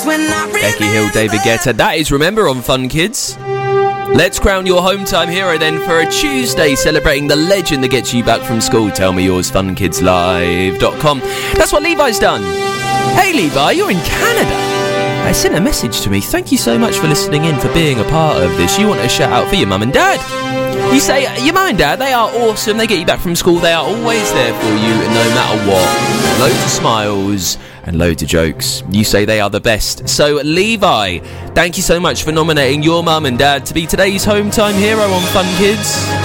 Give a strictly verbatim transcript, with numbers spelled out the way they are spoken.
Becky Hill, David Guetta. That is Remember on Fun Kids. Let's crown your home time hero then for a Tuesday celebrating the legend that gets you back from school. Tell me yours, fun kids live dot com. That's what Levi's done. Hey Levi, you're in Canada. I sent a message to me. Thank you so much for listening in, for being a part of this. You want a shout out for your mum and dad. You say, your mum and dad, they are awesome. They get you back from school. They are always there for you no matter what. Loads of smiles and loads of jokes. You say they are the best. So Levi, thank you so much for nominating your mum and dad to be today's home time hero on Fun Kids.